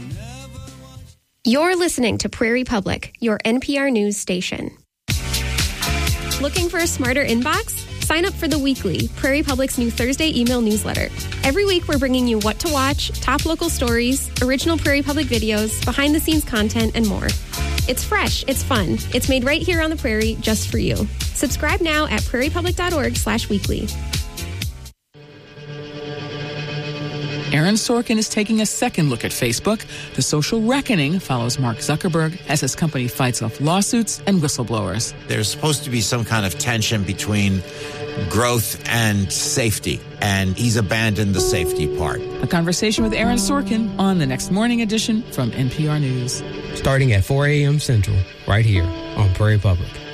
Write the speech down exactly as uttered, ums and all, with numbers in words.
You're listening to Prairie Public, your N P R News station. Looking for a smarter inbox? Sign up for The Weekly, Prairie Public's new Thursday email newsletter. Every week, we're bringing you what to watch, top local stories, original Prairie Public videos, behind-the-scenes content, and more. It's fresh, it's fun, it's made right here on the Prairie just for you. Subscribe now at prairiepublic.org slash weekly. Aaron Sorkin is taking a second look at Facebook. The social reckoning follows Mark Zuckerberg as his company fights off lawsuits and whistleblowers. There's supposed to be some kind of tension between growth and safety, and he's abandoned the safety part. A conversation with Aaron Sorkin on the next morning edition from N P R News. Starting at four a.m. Central, right here on Prairie Public.